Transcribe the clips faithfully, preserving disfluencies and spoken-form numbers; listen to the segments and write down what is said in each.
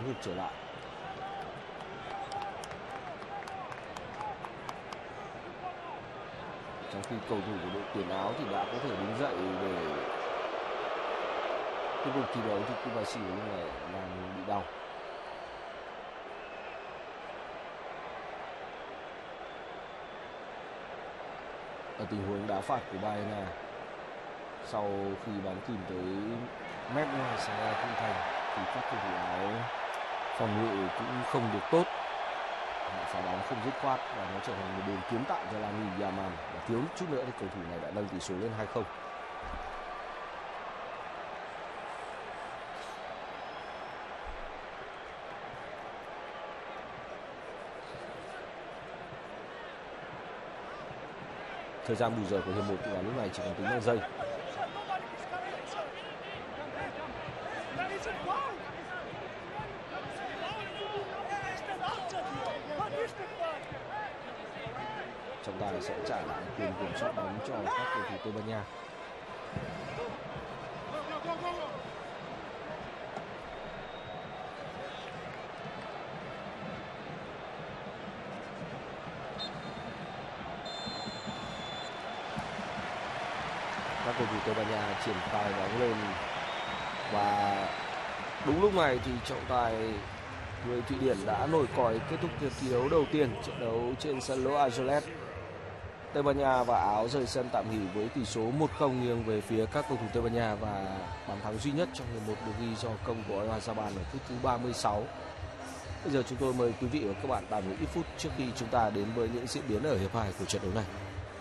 hụt trở lại. Trong khi cầu thủ của đội tuyển Áo thì đã có thể đứng dậy để tiếp tục thi đấu thì Kobayashi lúc này đang bị đau. Ở tình huống đá phạt của Bayern sau khi bóng tìm tới mép ngoài xa khung thành thì các cầu thủ Áo phòng ngự cũng không được tốt, họ phá bóng không dứt khoát và nó trở thành một đường kiến tạo cho Lamine Yamal, và thiếu chút nữa thì cầu thủ này đã nâng tỷ số lên hai không. Thời gian bù giờ của hiệp một và lúc này chỉ còn tính bằng giây. Trọng tài sẽ trả lại quyền kiểm soát bóng cho các cầu thủ Tây Ban Nha. Các cầu thủ Tây Ban Nha triển khai bóng lên và đúng lúc này thì trọng tài người Thụy Điển đã nổi còi kết thúc trận thi đấu đầu tiên, trận đấu trên sân Los Angeles. Tây Ban Nha và Áo rời sân tạm nghỉ với tỷ số một không nghiêng về phía các cầu thủ Tây Ban Nha, và bàn thắng duy nhất trong hiệp một được ghi do công của Oyarzabal ở phút thứ ba mươi sáu. Bây giờ chúng tôi mời quý vị và các bạn tạm nghỉ ít phút trước khi chúng ta đến với những diễn biến ở hiệp hai của trận đấu này.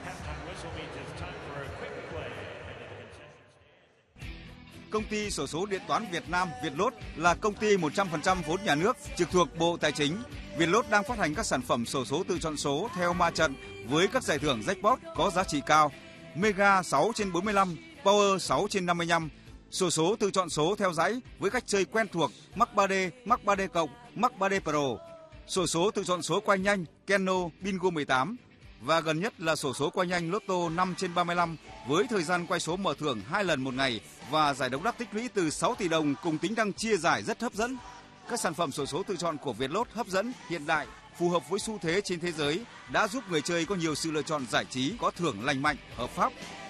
Công ty xổ số điện toán Việt Nam Vietlott là công ty một trăm phần trăm vốn nhà nước trực thuộc Bộ Tài chính. Vietlott đang phát hành các sản phẩm xổ số tự chọn số theo ma trận với các giải thưởng jackpot có giá trị cao: Mega sáu trên bốn mươi lăm, Power sáu trên năm mươi lăm, xổ số tự chọn số theo dãy với cách chơi quen thuộc Max ba D, Max ba D cộng, Max ba D Pro, xổ số tự chọn số quay nhanh Keno Bingo mười tám, và gần nhất là xổ số quay nhanh Lotto năm trên ba mươi lăm với thời gian quay số mở thưởng hai lần một ngày và giải độc đắc tích lũy từ sáu tỷ đồng cùng tính năng chia giải rất hấp dẫn. Các sản phẩm xổ số tự chọn của Vietlott hấp dẫn, hiện đại, phù hợp với xu thế trên thế giới đã giúp người chơi có nhiều sự lựa chọn giải trí có thưởng lành mạnh, hợp pháp.